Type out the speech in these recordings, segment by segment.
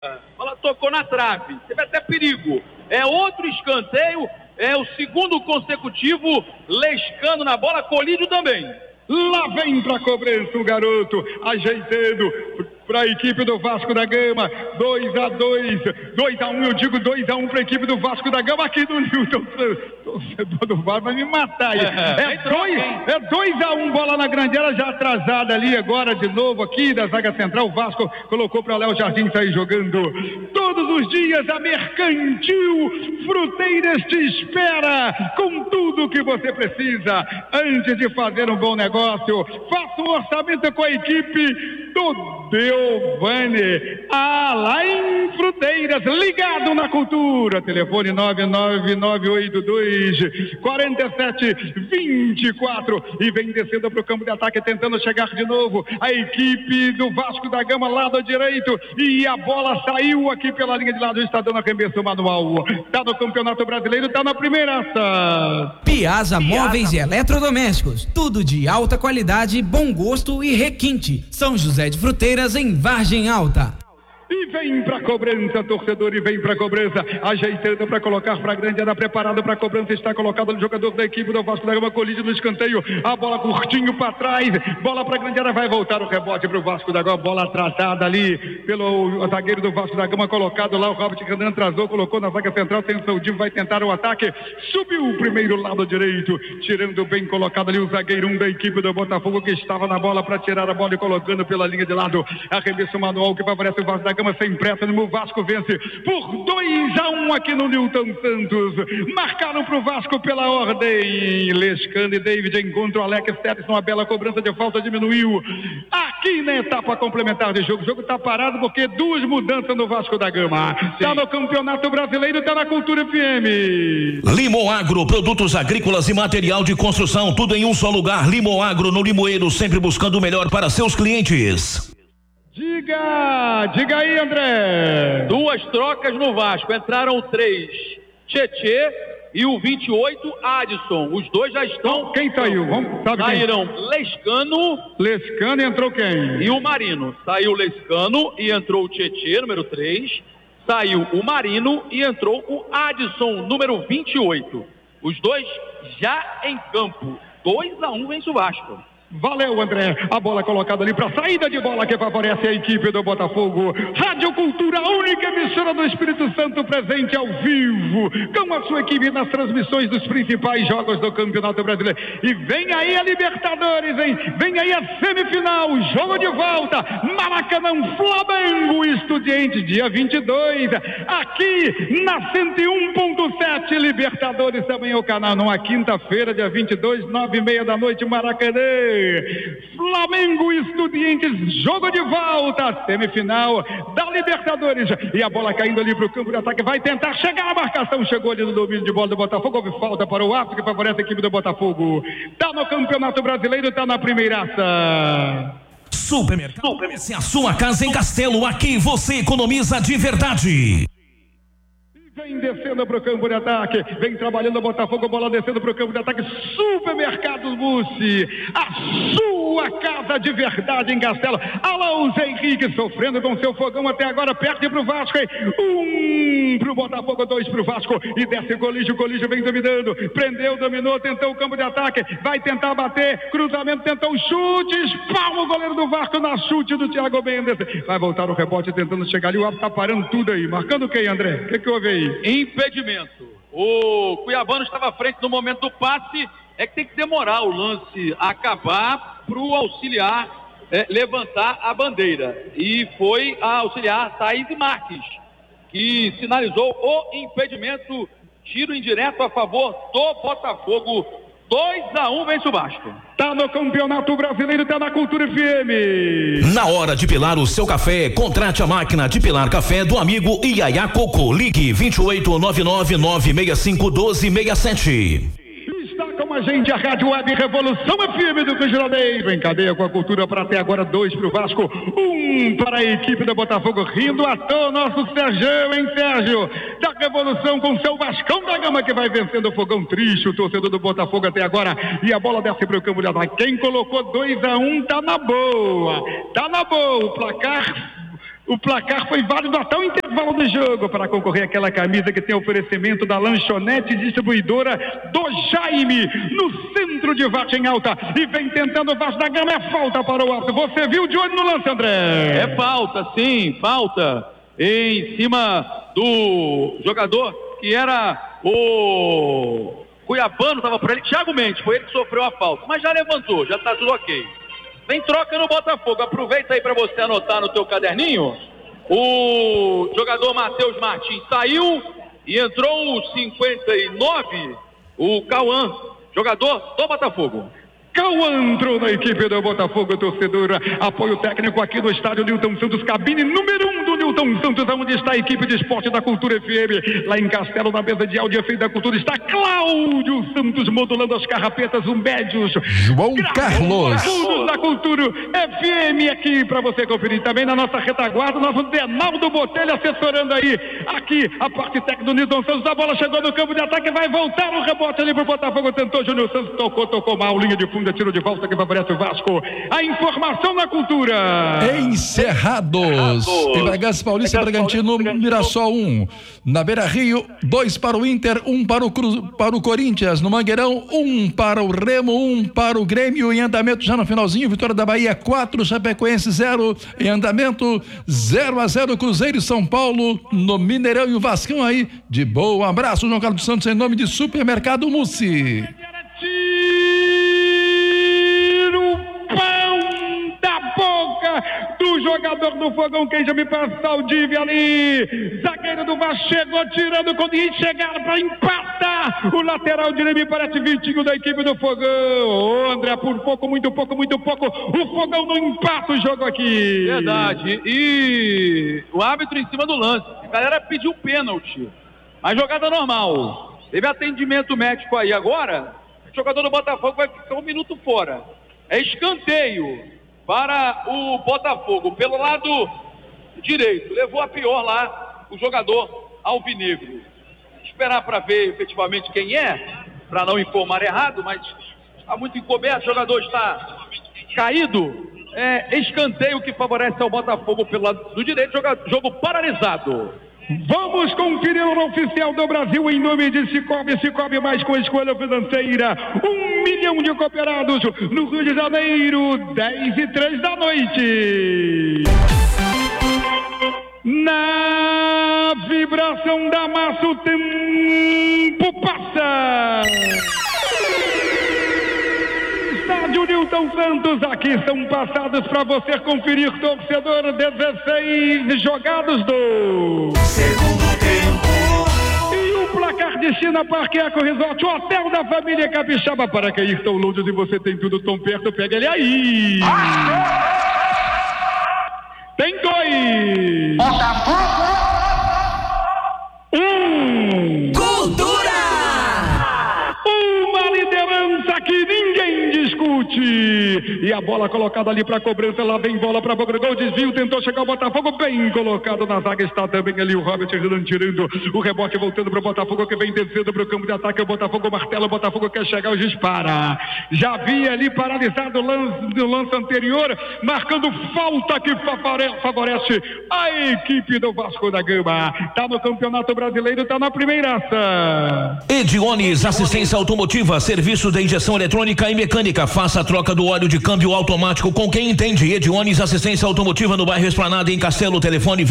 Ela tocou na trave, teve até perigo. É outro escanteio, é o segundo consecutivo, Lescano na bola, Colídio também. Lá vem pra cobrança o garoto, ajeitando para a equipe do Vasco da Gama, 2-2, 2-1, eu digo 2-1 para a equipe do Vasco da Gama, aqui do Newton, torcedor do Vasco vai me matar aí. É 2-1, bola na grande área, já atrasada ali agora de novo aqui da zaga central, o Vasco colocou para Léo Jardim sair jogando. Todos os dias a Mercantil Fruteiras te espera com tudo que você precisa. Antes de fazer um bom negócio, faça um orçamento com a equipe do Deovane, lá em Fruteiras, ligado na cultura, telefone 999824724 e vem descendo para o campo de ataque, tentando chegar de novo a equipe do Vasco da Gama, lado direito, e a bola saiu aqui pela linha de lado, está dando arremesso manual, está no Campeonato Brasileiro, está na primeira ação. Piazza Móveis e Eletrodomésticos, tudo de alta qualidade, bom gosto e requinte. São José de Fruteiras, em Vargem Alta. E vem pra cobrança, torcedor, e vem pra cobrança, ajeitando para colocar pra grande área, preparado pra cobrança, está colocado no jogador da equipe do Vasco da Gama, colide no escanteio, a bola curtinho pra trás, bola pra grande área, vai voltar o rebote pro Vasco da Gama, bola atrasada ali pelo zagueiro do Vasco da Gama, colocado lá, o Robert Candan atrasou, colocou na zaga central, tem o Saudinho, vai tentar o ataque, subiu o primeiro lado direito, tirando bem colocado ali o zagueiro da equipe do Botafogo, que estava na bola para tirar a bola e colocando pela linha de lado, arremesso manual que favorece o Vasco da Gama, sem pressa, o Vasco vence por 2-1 aqui no Newton Santos. Marcaram pro Vasco pela ordem. Lescano e David encontram Alex Teres, uma bela cobrança de falta, diminuiu. Aqui na etapa complementar de jogo. O jogo tá parado porque duas mudanças no Vasco da Gama. Tá no Campeonato Brasileiro, tá na Cultura FM. Limoagro, produtos agrícolas e material de construção, tudo em um só lugar. Limoagro no Limoeiro, sempre buscando o melhor para seus clientes. Diga aí, André. Duas trocas no Vasco, entraram 3, Tietê e o 28, Adson. Os dois já estão. Quem saiu? Saíram Lescano e entrou quem? E o Marino. Saiu o Lescano e entrou o Tietê, número 3. Saiu o Marino e entrou o Adson, número 28. Os dois já em campo. 2-1 vence o Vasco. Valeu, André. A bola colocada ali para saída de bola que favorece a equipe do Botafogo. Rádio Cultura, a única emissora do Espírito Santo presente ao vivo, com a sua equipe nas transmissões dos principais jogos do Campeonato Brasileiro. E vem aí a Libertadores, hein? Vem aí a semifinal, jogo de volta, Maracanã, Flamengo e Estudiantes, dia 22, aqui na 101.7, Libertadores também o canal, numa quinta-feira, dia 22, 9h30 da noite, Maracanã. Flamengo e Estudiantes, jogo de volta, semifinal da Libertadores, e a bola caindo ali para o campo de ataque, vai tentar chegar a marcação, chegou ali no domínio de bola do Botafogo, houve falta para o África que favorece a equipe do Botafogo, tá no Campeonato Brasileiro, tá na primeiraça. Supermercado, comece a sua casa em Castelo, aqui você economiza de verdade. Vem descendo para o campo de ataque, vem trabalhando o Botafogo, bola descendo para o campo de ataque, Supermercados Bussi, a sua casa de verdade em Castelo. Alô, Zé Henrique sofrendo com seu fogão até agora, perde para o Vasco, 1 para o Botafogo, 2 para o Vasco, e desce o Colígio vem dominando, prendeu, dominou, tentou o campo de ataque, vai tentar bater, cruzamento, tentou o chute, espalma o goleiro do Vasco na chute do Thiago Mendes, vai voltar o rebote tentando chegar ali, o árbitro tá parando tudo aí, marcando quem, André? O que houve aí? Impedimento. O Cuiabano estava à frente no momento do passe, é que tem que demorar o lance acabar para o auxiliar levantar a bandeira. E foi a auxiliar Thaís Marques que sinalizou o impedimento, tiro indireto a favor do Botafogo. 2-1 vence o Vasco. Tá no Campeonato Brasileiro, tá na Cultura FM. Na hora de pilar o seu café, contrate a máquina de pilar café do amigo Iaiá Coco. Ligue 2899651267. Com a gente, a Rádio Web Revolução FM do Rio de Janeiro, em cadeia com a cultura, para até agora 2 para o Vasco, 1 para a equipe do Botafogo, rindo à toa nosso Sérgio, hein, Sérgio, da Revolução com seu Vascão da Gama, que vai vencendo o fogão triste, o torcedor do Botafogo até agora, e a bola desce para o campo de ataque. Quem colocou 2-1 tá na boa, o placar O placar foi válido até o intervalo do jogo para concorrer àquela camisa que tem oferecimento da lanchonete distribuidora do Jaime, no centro de Vargem Alta. E vem tentando o Vasco da Gama, é falta para o Alto. Você viu de olho no lance, André? É falta, sim, falta em cima do jogador que era o Cuiabano, estava por ele, Thiago Mendes, foi ele que sofreu a falta, mas já levantou, já está tudo ok. Vem troca no Botafogo, aproveita aí para você anotar no teu caderninho. O jogador Matheus Martins saiu e entrou o 59, o Cauã, jogador do Botafogo. Cauã entrou na equipe do Botafogo, torcedora. Apoio técnico aqui no estádio Newton Santos, cabine número 1 do Newton Santos, onde está a equipe de esporte da Cultura FM. Lá em Castelo, na mesa de áudio efeito da cultura, está Cláudio Santos modulando as carrapetas, um médios. João Carlos. Fundos da Cultura FM aqui para você conferir. Também na nossa retaguarda, nosso Denaldo Botelho assessorando aí. Aqui a parte técnica do Newton Santos. A bola chegou no campo de ataque, vai voltar o rebote ali pro Botafogo. Tentou Júnior Santos, tocou mal, linha de fundo. Tiro de volta que favorece o Vasco. A informação na cultura. Encerrados. Em Bragança Paulista, Bragantino, Mirassol 1. Na Beira Rio, 2 para o Inter, 1 para o Corinthians. No Mangueirão, 1 para o Remo, 1 para o Grêmio. Em andamento já no finalzinho, Vitória da Bahia 4, Chapecoense 0. Em andamento 0-0, Cruzeiro e São Paulo. No Mineirão e o Vascão aí. De boa. Um abraço, João Carlos Santos, em nome de Supermercado Mussi. Do jogador do Fogão, quem já me passa, Saldívia ali, zagueiro do Vasco chegou tirando, quando ia chegar para empatar, o lateral direito me parece Vitinho da equipe do Fogão. André, por pouco, muito pouco, o Fogão não empata o jogo aqui. Verdade, e o árbitro em cima do lance, a galera pediu pênalti, mas jogada normal, teve atendimento médico aí agora, o jogador do Botafogo vai ficar 1 minuto fora, é escanteio para o Botafogo, pelo lado direito, levou a pior lá o jogador alvinegro. Esperar para ver efetivamente quem é, para não informar errado, mas está muito encoberto, o jogador está caído, escanteio que favorece ao Botafogo pelo lado do direito, jogo paralisado. Vamos conferir o oficial do Brasil em nome de Cicobi mais com a escolha financeira. 1 milhão de cooperados no Rio de Janeiro, 10h03 da noite. Na vibração da massa o tempo passa. Estádio Newton Santos, aqui são passados para você conferir, torcedor, 16 jogados do segundo tempo. E o placar de China Parque Eco Resort, hotel da família Capixaba. Para quem estão longe e você tem tudo tão perto, pega ele aí. Tem 2. Botafogo. 1. Cultura. Uma liderança que ninguém discute. E a bola colocada ali para cobrança. Lá vem bola para boca do gol. Desvio, tentou chegar o Botafogo. Bem colocado na zaga. Está também ali o Robert Renan tirando o rebote, voltando para o Botafogo, que vem descendo para o campo de ataque. O Botafogo martela. O Botafogo quer chegar. O juiz para. Já havia ali paralisado o lance anterior, marcando falta que favorece a equipe do Vasco da Gama. Está no Campeonato Brasileiro, está na primeiraça. Ediones, assistência automotiva, serviço de injeção eletrônica e mecânica. Faça a troca do óleo de câmbio automático com quem entende. Ediones, assistência automotiva no bairro Esplanada, em Castelo. Telefone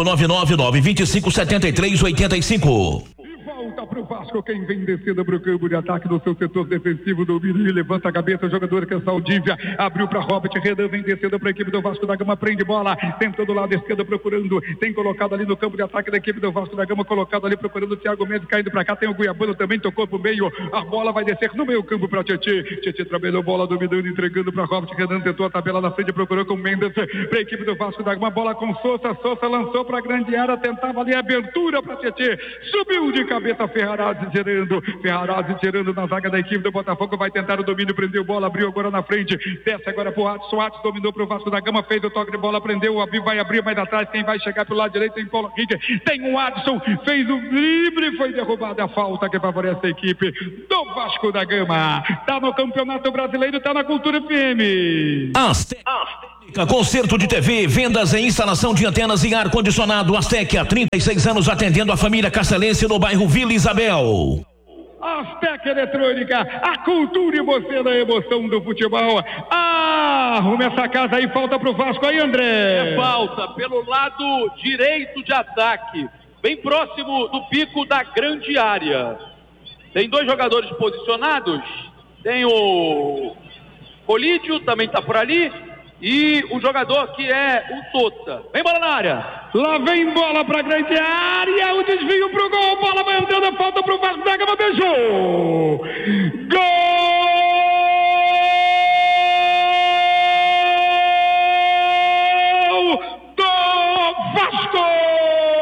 28999257385. Volta pro Vasco, quem vem descendo pro campo de ataque do seu setor defensivo, domina e levanta a cabeça, o jogador que é Saldívia, abriu para Robert Renan, vem descendo para a equipe do Vasco da Gama, prende bola, tenta do lado esquerdo procurando, tem colocado ali no campo de ataque da equipe do Vasco da Gama, colocado ali procurando o Thiago Mendes, caindo para cá, tem o Guiabano também, tocou pro meio, a bola vai descer no meio campo para Tietê trabalhou bola, dominando, entregando para Robert Renan, tentou a tabela na frente, procurou com Mendes, para a equipe do Vasco da Gama, bola com Sousa lançou para a grande área, tentava ali a abertura para Tietê, subiu de cabeça, Ferrarazzi tirando na zaga da equipe do Botafogo, vai tentar o domínio, prendeu bola, abriu agora na frente, desce agora pro Adson, dominou pro Vasco da Gama, fez o toque de bola, prendeu, vai abrir mais atrás, quem vai chegar pro lado direito tem Paulo Henrique, tem o Adson, fez o drible, foi derrubada a falta que favorece a equipe do Vasco da Gama. Tá no Campeonato Brasileiro, tá na Cultura FM. Conserto de TV, vendas e instalação de antenas e ar-condicionado. Aztec, há 36 anos atendendo a família castelense no bairro Vila Isabel. Aztec Eletrônica, a cultura e você da emoção do futebol. Arrume essa casa aí, falta pro Vasco aí, André. É falta pelo lado direito de ataque, bem próximo do pico da grande área. Tem 2 jogadores posicionados, tem o Colídio, também está por ali, e o jogador que é o Tota. Vem bola na área. Lá vem bola pra grande área, o desvio pro gol, bola vai entrando, falta pro Vasco.